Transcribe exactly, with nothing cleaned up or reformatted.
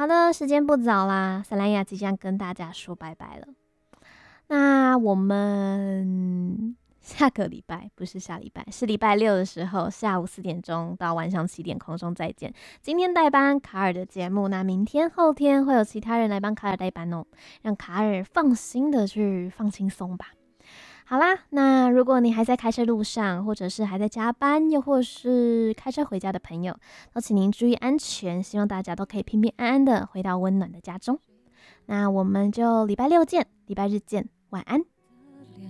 好的，时间不早啦，萨兰雅即将跟大家说拜拜了。那我们下个礼拜不是下礼拜，是礼拜六的时候，下午四点钟到晚上七点空中再见。今天代班卡尔的节目，那明天、后天会有其他人来帮卡尔代班哦，让卡尔放心的去放轻松吧。好啦，那如果你还在开车路上，或者是还在加班，又或是开车回家的朋友，都请您注意安全，希望大家都可以平平安安的回到温暖的家中。那我们就礼拜六见，礼拜日见，晚安。